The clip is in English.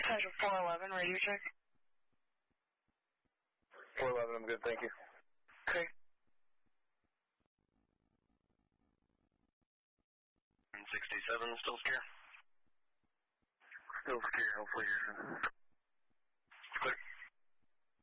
Pleasure 411, radio check. 411, I'm good, thank you. Okay. 67, still scare? Still scare, hopefully you're